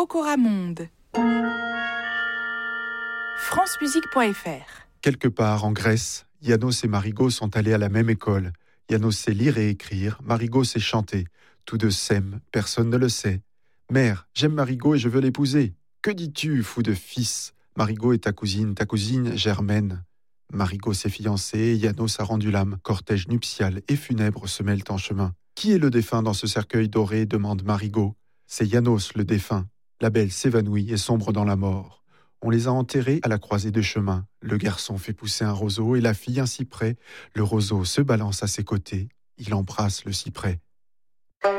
Okoramonde. francemusique.fr. Quelque part en Grèce, János et Marigot sont allés à la même école. János sait lire et écrire, Marigot sait chanter. Tous deux s'aiment, personne ne le sait. Mère, j'aime Marigot et je veux l'épouser. Que dis-tu, fou de fils? Marigot est ta cousine Germaine. Marigot s'est fiancée, János a rendu l'âme. Cortège nuptial et funèbre se mêlent en chemin. Qui est le défunt dans ce cercueil doré? Demande Marigot. C'est János le défunt. La belle s'évanouit et sombre dans la mort. On les a enterrés à la croisée de chemin. Le garçon fait pousser un roseau et la fille un cyprès. Le roseau se balance à ses côtés. Il embrasse le cyprès.